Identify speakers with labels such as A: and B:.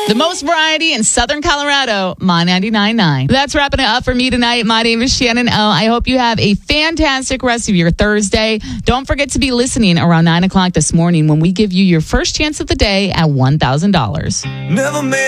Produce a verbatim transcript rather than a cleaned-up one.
A: The most variety in Southern Colorado, My ninety-nine point nine. That's wrapping it up for me tonight. My name is Shannon O. I hope you have a fantastic rest of your Thursday. Don't forget to be listening around nine o'clock this morning when we give you your first chance of the day at one thousand dollars.
B: Never made